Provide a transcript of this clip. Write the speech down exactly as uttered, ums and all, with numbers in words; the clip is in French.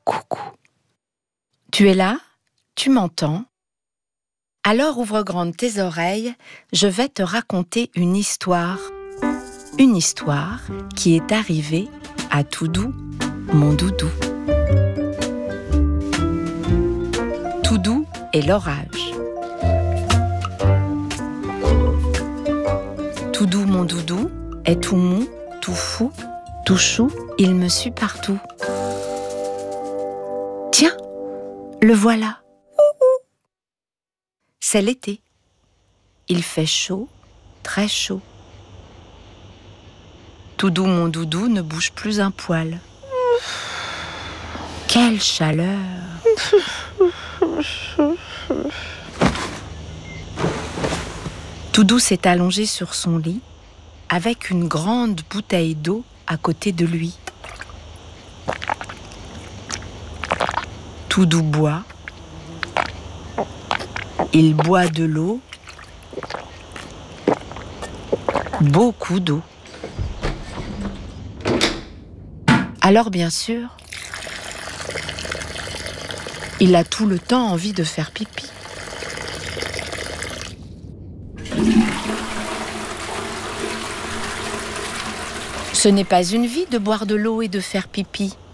Coucou. Tu es là? Tu m'entends? Alors ouvre grandes tes oreilles, je vais te raconter une histoire. Une histoire qui est arrivée à Toudou, mon doudou. Toudou et l'orage. Toudou, mon doudou, est tout mou, tout fou, tout chou, il me suit partout. Tiens, le voilà. C'est l'été. Il fait chaud, très chaud. Toudou, mon doudou, ne bouge plus un poil. Quelle chaleur! Toudou s'est allongé sur son lit avec une grande bouteille d'eau à côté de lui. Toudou boit. Il boit de l'eau. Beaucoup d'eau. Alors bien sûr, il a tout le temps envie de faire pipi. Ce n'est pas une vie de boire de l'eau et de faire pipi.